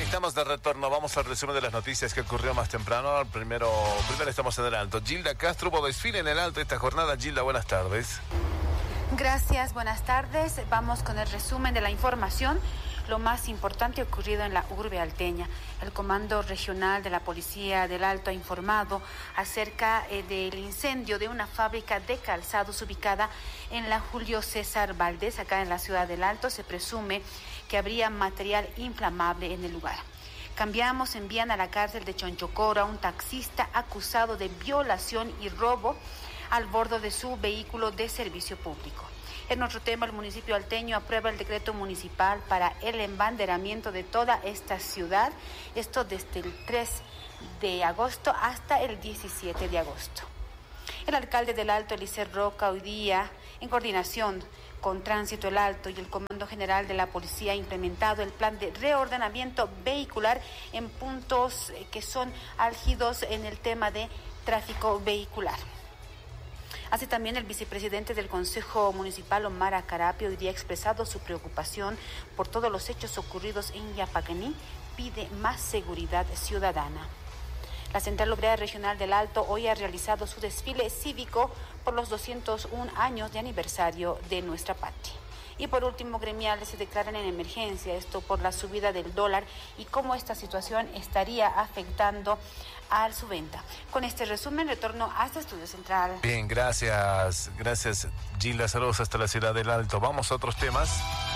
Estamos de retorno, vamos al resumen de las noticias que ocurrió más temprano. Primero estamos en el Alto. Gilda Castro, hubo desfile en el Alto esta jornada. Gilda, buenas tardes. Gracias, buenas tardes. Vamos con el resumen de la información. Lo más importante ocurrido en la urbe alteña. El Comando Regional de la Policía del Alto ha informado acerca del incendio de una fábrica de calzados ubicada en la Julio César Valdés, acá en la ciudad del Alto. Se presume que habría material inflamable en el lugar. Cambiamos, envían a la cárcel de Chonchocoro a un taxista acusado de violación y robo al bordo de su vehículo de servicio público. En otro tema, el municipio alteño aprueba el decreto municipal para el embanderamiento de toda esta ciudad, esto desde el 3 de agosto hasta el 17 de agosto. El alcalde del Alto, Eliezer Roca, hoy día, en coordinación con Tránsito El Alto y el Comando General de la Policía, ha implementado el plan de reordenamiento vehicular en puntos que son álgidos en el tema de tráfico vehicular. Así también el vicepresidente del Consejo Municipal, Omar Acarapi, hoy día ha expresado su preocupación por todos los hechos ocurridos en Yapacaní, pide más seguridad ciudadana. La Central Obrera Regional del Alto hoy ha realizado su desfile cívico por los 201 años de aniversario de nuestra patria. Y por último, gremiales se declaran en emergencia, esto por la subida del dólar y cómo esta situación estaría afectando a su venta. Con este resumen, retorno hasta Estudio Central. Bien, gracias Gilda, saludos hasta la ciudad del Alto. Vamos a otros temas.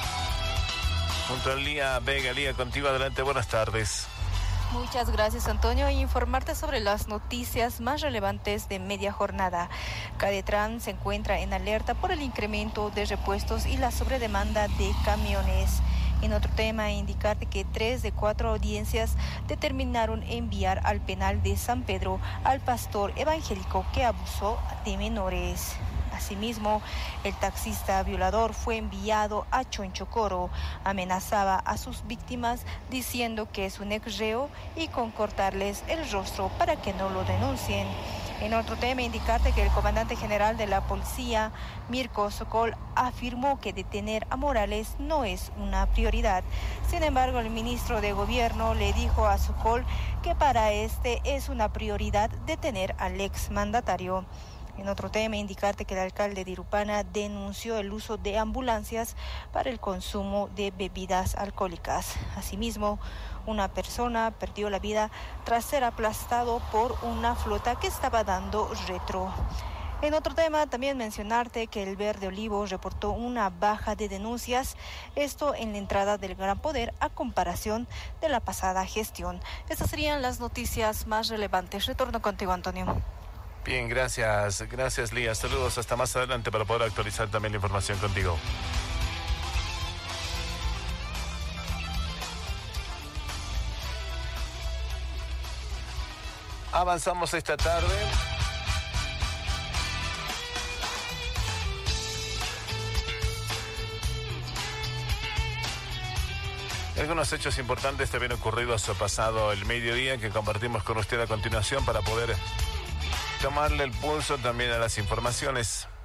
Junto a Lía Vega, Lía, contigo, adelante, buenas tardes. Muchas gracias, Antonio. Informarte sobre las noticias más relevantes de media jornada. Cadetran se encuentra en alerta por el incremento de repuestos y la sobredemanda de camiones. En otro tema, indicarte que 3 de 4 audiencias determinaron enviar al penal de San Pedro al pastor evangélico que abusó de menores. Asimismo, el taxista violador fue enviado a Chonchocoro. Amenazaba a sus víctimas diciendo que es un ex reo y con cortarles el rostro para que no lo denuncien. En otro tema, indicarte que el comandante general de la policía, Mirko Sokol, afirmó que detener a Morales no es una prioridad. Sin embargo, el ministro de Gobierno le dijo a Sokol que para este es una prioridad detener al ex mandatario. En otro tema, indicarte que el alcalde de Irupana denunció el uso de ambulancias para el consumo de bebidas alcohólicas. Asimismo, una persona perdió la vida tras ser aplastado por una flota que estaba dando retro. En otro tema, también mencionarte que el Verde Olivo reportó una baja de denuncias, esto en la entrada del Gran Poder a comparación de la pasada gestión. Estas serían las noticias más relevantes. Retorno contigo, Antonio. Bien, gracias Lía. Saludos hasta más adelante para poder actualizar también la información contigo. Avanzamos esta tarde. Algunos hechos importantes también ocurridos pasado el mediodía que compartimos con usted a continuación para poder tomarle el pulso también a las informaciones.